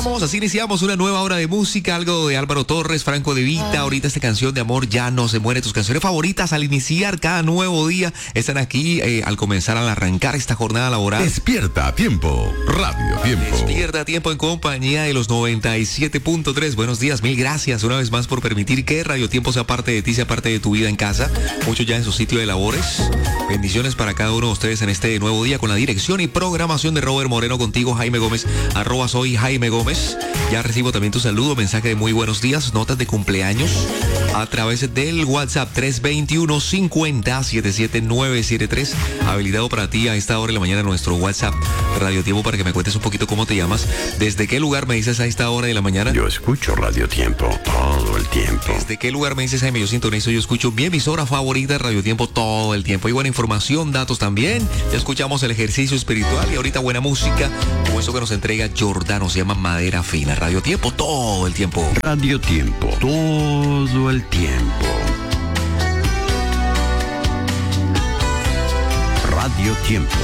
Así iniciamos una nueva hora de música, algo de Álvaro Torres, Franco De Vita. Ahorita esta canción de Amor Ya No Se Muere. Tus canciones favoritas al iniciar cada nuevo día están aquí al comenzar, al arrancar esta jornada laboral. Despierta a tiempo, Radio Tiempo. Despierta a tiempo en compañía de los 97.3. Buenos días, mil gracias una vez más por permitir que Radio Tiempo sea parte de ti, sea parte de tu vida en casa. Muchos ya en su sitio de labores. Bendiciones para cada uno de ustedes en este nuevo día con la dirección y programación de Robert Moreno, contigo Jaime Gómez, @soy Jaime Gómez. Ya recibo también tu saludo, mensaje de muy buenos días, notas de cumpleaños a través del WhatsApp 321-50-77973. Habilitado para ti a esta hora de la mañana nuestro WhatsApp Radio Tiempo para que me cuentes un poquito cómo te llamas. ¿Desde qué lugar me dices a esta hora de la mañana? Yo escucho Radio Tiempo todo el tiempo. ¿Desde qué lugar me dices, Jaime? Yo sintonizo, yo escucho mi emisora favorita, Radio Tiempo, todo el tiempo. Hay buena información, datos también. Ya escuchamos el ejercicio espiritual y ahorita buena música. Como eso que nos entrega Jordano, se llama Madera Fina. Radio Tiempo, todo el tiempo. Radio Tiempo, todo el tiempo. Radio Tiempo.